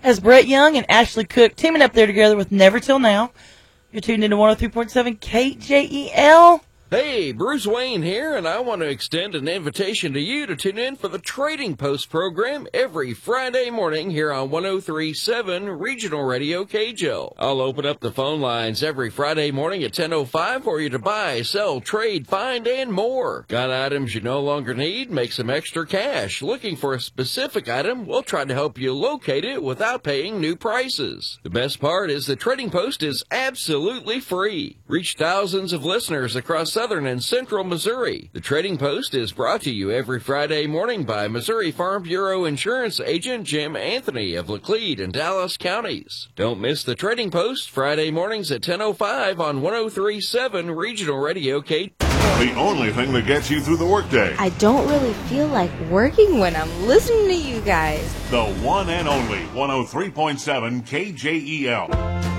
As Brett Young and Ashley Cook teaming up there together with Never Till Now. You're tuned into 103.7 KJEL. Hey, Bruce Wayne here, and I want to extend an invitation to you to tune in for the Trading Post program every Friday morning here on 103.7 Regional Radio KJEL. I'll open up the phone lines every Friday morning at 10:05 for you to buy, sell, trade, find, and more. Got items you no longer need? Make some extra cash. Looking for a specific item? We'll try to help you locate it without paying new prices. The best part is the Trading Post is absolutely free. Reach thousands of listeners across Southern and Central Missouri. The Trading Post is brought to you every Friday morning by Missouri Farm Bureau Insurance Agent Jim Anthony of Laclede and Dallas counties. Don't miss the Trading Post Friday mornings at 10:05 on 103.7 Regional Radio K. The only thing that gets you through the workday. I don't really feel like working when I'm listening to you guys. The one and only 103.7 KJEL.